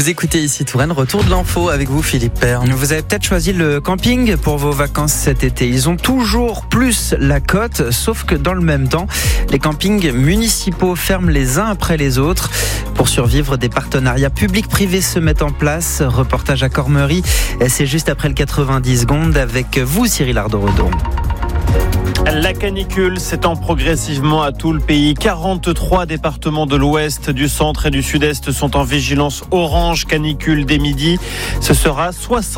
Vous écoutez ici Touraine, retour de l'info avec vous Philippe Pern. Vous avez peut-être choisi le camping pour vos vacances cet été. Ils ont toujours plus la cote, sauf que dans le même temps, les campings municipaux ferment les uns après les autres. Pour survivre, des partenariats publics-privés se mettent en place. Reportage à Cormery, c'est juste après le 90 secondes avec vous Cyril Ardorodon. La canicule s'étend progressivement à tout le pays. 43 départements de l'ouest, du centre et du sud-est sont en vigilance orange canicule dès midi. Ce sera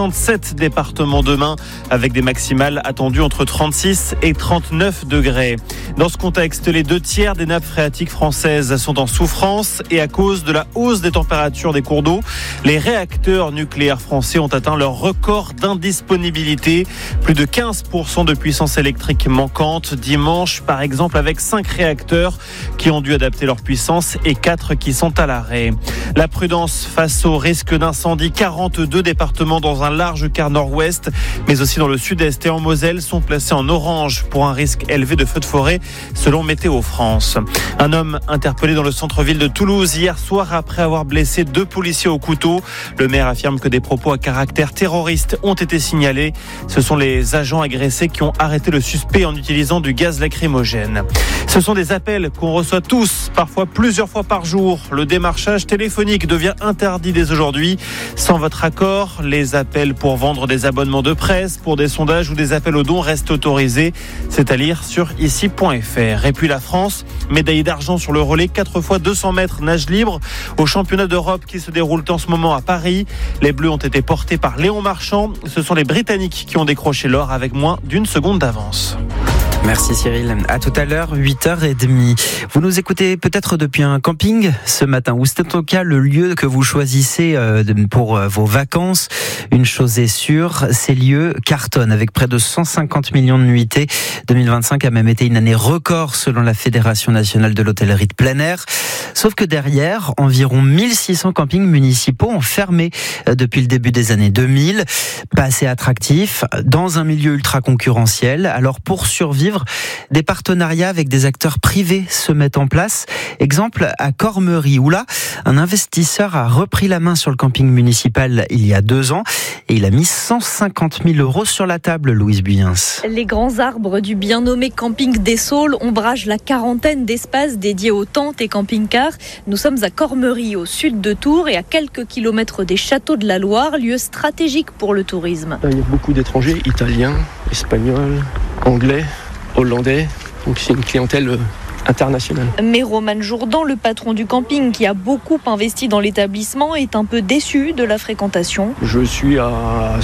67 départements demain avec des maximales attendues entre 36 et 39 degrés. Dans ce contexte, les 2/3 des nappes phréatiques françaises sont en souffrance et à cause de la hausse des températures des cours d'eau, les réacteurs nucléaires français ont atteint leur record d'indisponibilité. Plus de 15% de puissance électrique manquante dimanche, par exemple, avec 5 réacteurs qui ont dû adapter leur puissance et 4 qui sont à l'arrêt. La prudence face au risque d'incendie. 42 départements dans un large quart nord-ouest, mais aussi dans le sud-est et en Moselle sont placés en orange pour un risque élevé de feux de forêt, selon Météo France. Un homme interpellé dans le centre-ville de Toulouse hier soir après avoir blessé 2 policiers au couteau. Le maire affirme que des propos à caractère terroriste ont été signalés. Ce sont les agents agressés qui ont arrêté le suspect en utilisant du gaz lacrymogène. Ce sont des appels qu'on reçoit tous, parfois plusieurs fois par jour. Le démarchage téléphonique devient interdit dès aujourd'hui. Sans votre accord, les appels pour vendre des abonnements de presse, pour des sondages ou des appels aux dons restent autorisés. C'est à lire sur ici.fr. Et puis la France, médaillée d'argent sur le relais 4 fois 200 mètres nage libre au championnat d'Europe qui se déroule en ce moment à Paris. Les Bleus ont été portés par Léon Marchand. Ce sont les Britanniques qui ont décroché l'or avec moins d'1 seconde d'avance. Merci Cyril. À tout à l'heure, 8h30. Vous nous écoutez peut-être depuis un camping ce matin, ou c'est en tout cas le lieu que vous choisissez pour vos vacances. Une chose est sûre, ces lieux cartonnent avec près de 150 millions de nuitées. 2025 a même été une année record selon la Fédération nationale de l'hôtellerie de plein air. Sauf que derrière, environ 1600 campings municipaux ont fermé depuis le début des années 2000. Pas assez attractif, dans un milieu ultra concurrentiel. Alors pour survivre, des partenariats avec des acteurs privés se mettent en place. Exemple à Cormery, où là, un investisseur a repris la main sur le camping municipal il y a 2 ans et il a mis 150 000 € sur la table, Louise Buyens. Les grands arbres du bien nommé camping des Saules ombragent la quarantaine d'espaces dédiés aux tentes et camping-cars. Nous sommes à Cormery, au sud de Tours et à quelques kilomètres des châteaux de la Loire, lieu stratégique pour le tourisme. Il y a beaucoup d'étrangers, italiens, espagnols, anglais, hollandais, donc c'est une clientèle internationale. Mais Roman Jourdan, le patron du camping qui a beaucoup investi dans l'établissement, est un peu déçu de la fréquentation. Je suis à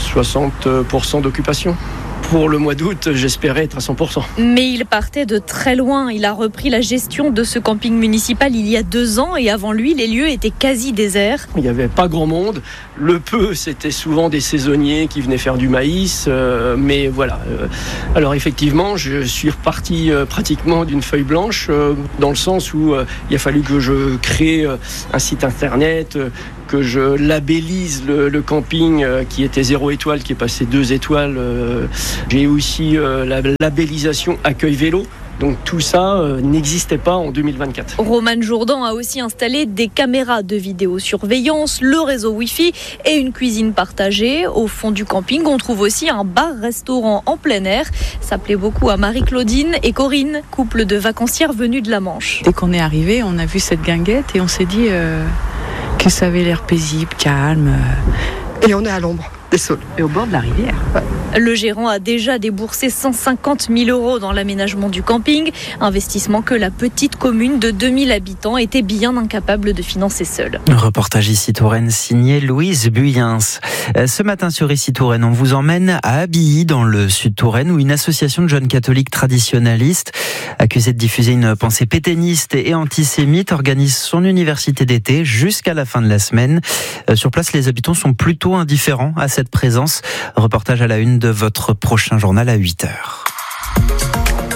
60% d'occupation. Pour le mois d'août, j'espérais être à 100%. Mais il partait de très loin. Il a repris la gestion de ce camping municipal il y a 2 ans et avant lui, les lieux étaient quasi déserts. Il n'y avait pas grand monde. Le peu, c'était souvent des saisonniers qui venaient faire du maïs. Mais voilà. Alors effectivement, je suis reparti pratiquement d'une feuille blanche dans le sens où il a fallu que je crée un site internet, que je labellise le camping qui était 0 étoile, qui est passé 2 étoiles. J'ai aussi la labellisation accueil vélo. Donc tout ça n'existait pas en 2024. Roman Jourdan a aussi installé des caméras de vidéosurveillance, le réseau Wi-Fi et une cuisine partagée. Au fond du camping, on trouve aussi un bar-restaurant en plein air. Ça plaît beaucoup à Marie-Claudine et Corinne, couple de vacancières venus de la Manche. Dès qu'on est arrivé, on a vu cette guinguette et on s'est dit que ça avait l'air paisible, calme. Et on est à l'ombre des Saules et au bord de la rivière. Le gérant a déjà déboursé 150 000 € dans l'aménagement du camping, investissement que la petite commune de 2000 habitants était bien incapable de financer seule. Reportage ici Touraine signé Louise Buyens. Ce matin sur ici Touraine, on vous emmène à Abilly dans le sud Touraine où une association de jeunes catholiques traditionnalistes accusée de diffuser une pensée pétainiste et antisémite organise son université d'été jusqu'à la fin de la semaine. Sur place, les habitants sont plutôt indifférents à cette présence. Reportage à la une de votre prochain journal à 8h.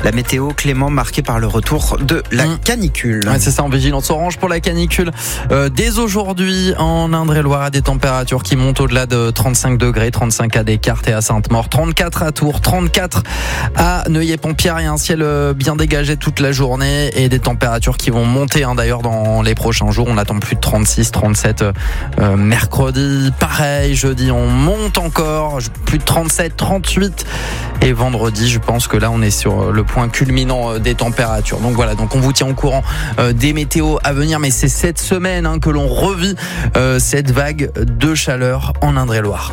La météo, Clément, marquée par le retour de la canicule. Ouais, c'est ça, en vigilance orange pour la canicule. Dès aujourd'hui, en Indre-et-Loire, à des températures qui montent au-delà de 35 degrés, 35 à Descartes et à Sainte-Maure, 34 à Tours, 34 à Neuilly-Pont-Pierre, et un ciel bien dégagé toute la journée et des températures qui vont monter d'ailleurs dans les prochains jours. On attend plus de 36, 37 mercredi, pareil, jeudi on monte encore, plus de 37, 38 et vendredi je pense que là on est sur le point culminant des températures. Donc voilà, donc on vous tient au courant des météos à venir, mais c'est cette semaine que l'on revit cette vague de chaleur en Indre-et-Loire.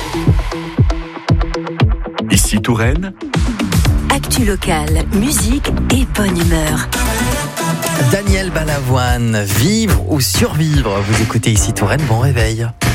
Ici Touraine. Actu locale, musique et bonne humeur. Daniel Balavoine, vivre ou survivre. Vous écoutez Ici Touraine, bon réveil.